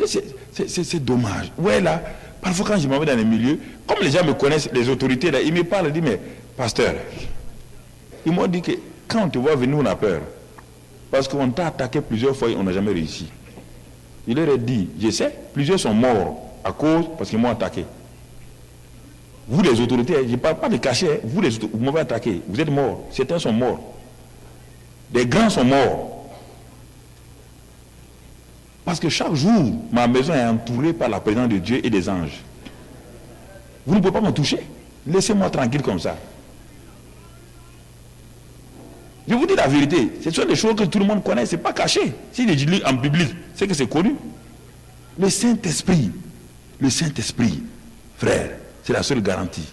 c'est dommage. Ouais, là, parfois quand je m'en vais dans les milieux, comme les gens me connaissent, les autorités, là, ils me parlent, ils disent, mais, pasteur, ils m'ont dit que quand on te voit venir, on a peur. Parce qu'on t'a attaqué plusieurs fois et on n'a jamais réussi. Il leur a dit, je sais, plusieurs sont morts à cause, parce qu'ils m'ont attaqué. Vous les autorités, je ne parle pas de cachet, vous les autorités, vous m'avez attaqué, vous êtes morts, certains sont morts. Des grands sont morts. Parce que chaque jour, ma maison est entourée par la présence de Dieu et des anges. Vous ne pouvez pas me toucher. Laissez-moi tranquille comme ça. Je vous dis la vérité, ce sont des choses que tout le monde connaît, ce n'est pas caché. Si je dis en public, c'est que c'est connu. Le Saint-Esprit, frère, c'est la seule garantie.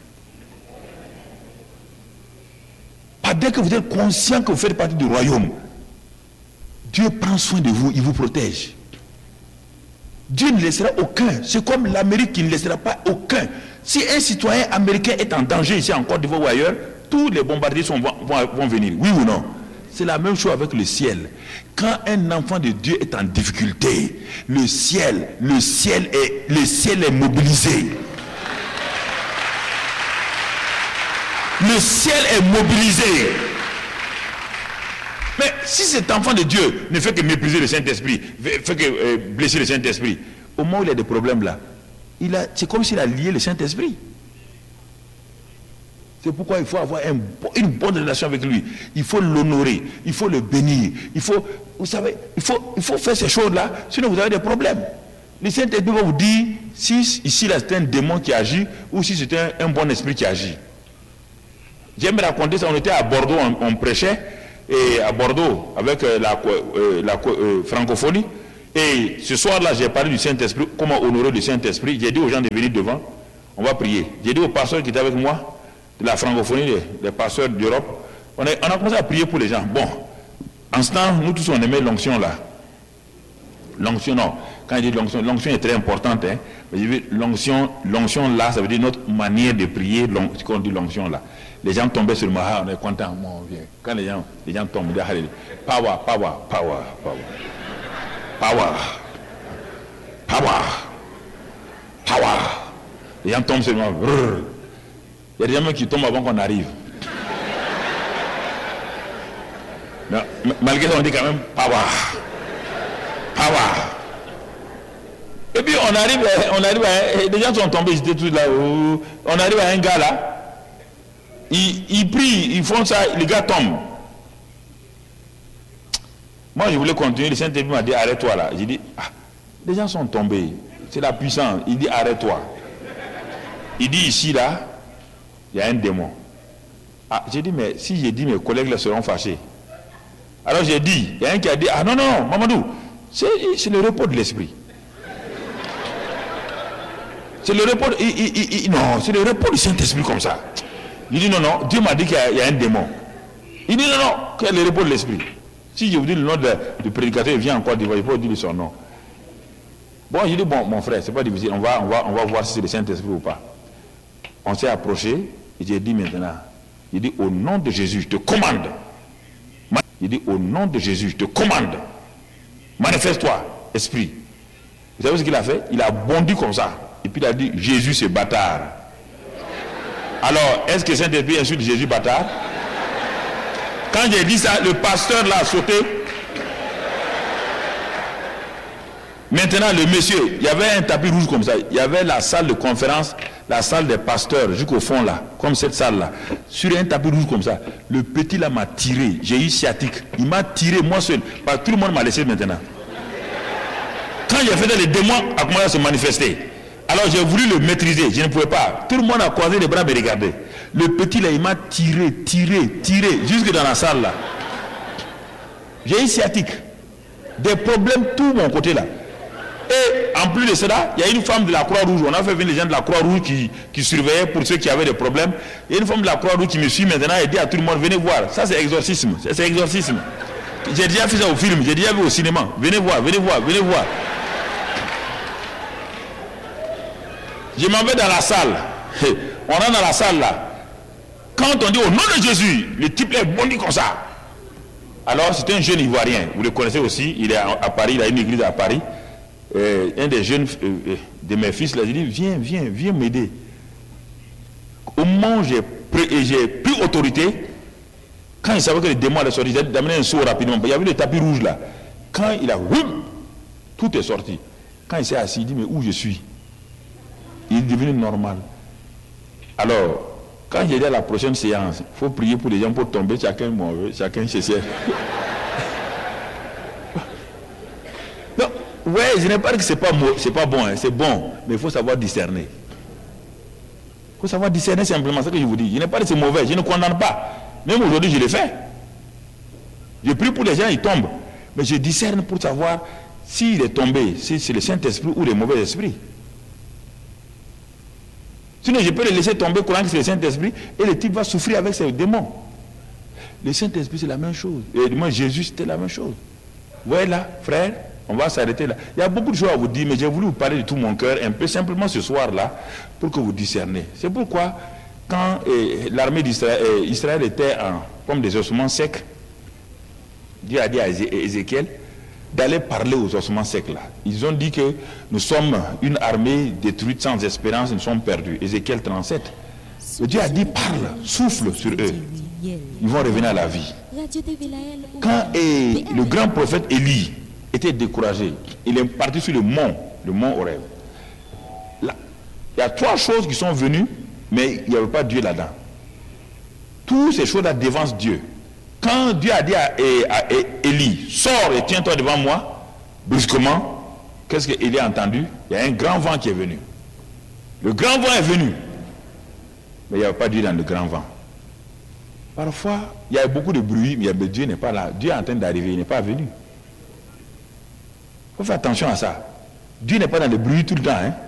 Pas dès que vous êtes conscient que vous faites partie du royaume, Dieu prend soin de vous, il vous protège. Dieu ne laissera aucun. C'est comme l'Amérique qui ne laissera pas aucun. Si un citoyen américain est en danger ici en Côte d'Ivoire ou ailleurs, tous les bombardiers vont venir. Oui ou non? C'est la même chose avec le ciel. Quand un enfant de Dieu est en difficulté, le ciel est mobilisé. Le ciel est mobilisé. Mais si cet enfant de Dieu ne fait que mépriser le Saint-Esprit, fait que blesser le Saint-Esprit, au moment où il a des problèmes là, c'est comme s'il a lié le Saint-Esprit. C'est pourquoi il faut avoir une bonne relation avec lui. Il faut l'honorer, il faut le bénir. Vous savez, il faut faire ces choses-là, sinon vous avez des problèmes. Le Saint-Esprit va vous dire si ici là c'est un démon qui agit ou si c'est un bon esprit qui agit. J'aime raconter ça, on était à Bordeaux, on prêchait, et à Bordeaux, avec la francophonie, et ce soir-là, j'ai parlé du Saint-Esprit, comment honorer le Saint-Esprit. J'ai dit aux gens de venir devant, on va prier. J'ai dit aux pasteurs qui étaient avec moi, de la francophonie, les pasteurs d'Europe, on a commencé à prier pour les gens. Bon, en ce temps, nous tous on aimait l'onction là. L'onction, non, quand je dis l'onction est très importante, hein. L'onction là, ça veut dire notre manière de prier, ce qu'on dit l'onction là. Les gens tombaient sur le maha, on est content. Bon, quand les gens tombent, ils disent power, power, power, power, power, power, power. Les gens tombent sur le maha. Il y a des gens qui tombent avant qu'on arrive. Mais, malgré ça, on dit quand même power, power. Et puis on arrive, les gens sont tombés, ils étaient tous là. On arrive à un gars là. Ils prient, ils font ça, les gars tombent. Moi je voulais continuer, le Saint-Esprit m'a dit arrête-toi là. J'ai dit, les gens sont tombés, c'est la puissance. Il dit arrête-toi. Il dit ici là, il y a un démon. J'ai dit, mais si j'ai dit mes collègues là seront fâchés. Alors j'ai dit, il y a un qui a dit, non, Mamadou, c'est le repos de l'esprit. C'est le repos, non, c'est le repos du Saint-Esprit comme ça. Il dit non, Dieu m'a dit qu'il y a un démon. Il dit non, qu'il y a le repos de l'esprit. Si je vous dis le nom du prédicateur, il vient encore d'Ivoire, il faut dire son nom. Bon, j'ai dit, bon, mon frère, c'est pas difficile, on va voir si c'est le Saint-Esprit ou pas. On s'est approché, et j'ai dit maintenant, il dit au nom de Jésus, je te commande. Il dit au nom de Jésus, je te commande. Manifeste-toi, esprit. Vous savez ce qu'il a fait? Il a bondi comme ça. Et puis il a dit, Jésus c'est bâtard. Alors, est-ce que Saint-Esprit insulte Jésus bâtard? Quand j'ai dit ça, le pasteur l'a sauté. Maintenant, le monsieur, il y avait un tapis rouge comme ça. Il y avait la salle de conférence, la salle des pasteurs, jusqu'au fond là, comme cette salle-là. Sur un tapis rouge comme ça. Le petit là m'a tiré. J'ai eu sciatique. Il m'a tiré moi seul. Parce que tout le monde m'a laissé maintenant. Quand j'ai fait ça, les démons ont commencé à se manifester. Alors j'ai voulu le maîtriser, je ne pouvais pas. Tout le monde a croisé les bras et regardé. Le petit là, il m'a tiré, jusque dans la salle là. J'ai eu sciatique. Des problèmes tout mon côté là. Et en plus de cela, il y a une femme de la Croix-Rouge. On a fait venir les gens de la Croix-Rouge qui surveillaient pour ceux qui avaient des problèmes. Il y a une femme de la Croix-Rouge qui me suit maintenant et dit à tout le monde, venez voir. Ça c'est exorcisme. C'est exorcisme. J'ai déjà fait ça au film, j'ai déjà vu au cinéma. Venez voir. Je m'en vais dans la salle. On rentre dans la salle là. Quand on dit au nom de Jésus, le type est bondi comme ça. Alors c'est un jeune Ivoirien. Vous le connaissez aussi. Il est à Paris, il a une église à Paris. un des jeunes de mes fils, là, j'ai dit, viens m'aider. Au moment où j'ai pris autorité, quand il savait que le démon allait sortir, j'ai d'amener un saut rapidement. Il y avait le tapis rouge là. Quand il a... tout est sorti. Quand il s'est assis, il dit, mais où je suis? Il est devenu normal. Alors, quand j'ai dit à la prochaine séance, il faut prier pour les gens pour tomber, chacun mauvais, chacun chez soi. Non, ouais, je n'ai pas dit que c'est pas bon, hein, c'est bon, mais il faut savoir discerner. Il faut savoir discerner simplement, c'est ce que je vous dis. Je n'ai pas dit que c'est mauvais, je ne condamne pas. Même aujourd'hui, je l'ai fait. Je prie pour les gens, ils tombent. Mais je discerne pour savoir s'il est tombé, si c'est le Saint-Esprit ou le mauvais esprit. Sinon, je peux le laisser tomber croyant que c'est le Saint-Esprit et le type va souffrir avec ses démons. Le Saint-Esprit, c'est la même chose. Et moi, Jésus, c'était la même chose. Vous voyez là, frère, on va s'arrêter là. Il y a beaucoup de choses à vous dire, mais j'ai voulu vous parler de tout mon cœur, un peu simplement ce soir-là, pour que vous discerniez. C'est pourquoi, quand l'armée d'Israël était comme des ossements secs, Dieu a dit à Ézéchiel d'aller parler aux ossements secs là. Ils ont dit que nous sommes une armée détruite sans espérance, nous sommes perdus. Ézéchiel 37. Et Dieu a dit parle, souffle sur eux. Ils vont revenir à la vie. Quand le grand prophète Élie était découragé, il est parti sur le mont Horeb. Là, il y a 3 choses qui sont venues, mais il n'y avait pas Dieu là-dedans. Toutes ces choses-là devancent Dieu. Quand Dieu a dit à Élie, sors et tiens-toi devant moi, brusquement, qu'est-ce qu'Élie a entendu? Il y a un grand vent qui est venu. Le grand vent est venu, mais il n'y avait pas Dieu dans le grand vent. Parfois, il y a beaucoup de bruit, mais Dieu n'est pas là. Dieu est en train d'arriver, il n'est pas venu. Il faut faire attention à ça. Dieu n'est pas dans le bruit tout le temps. Hein?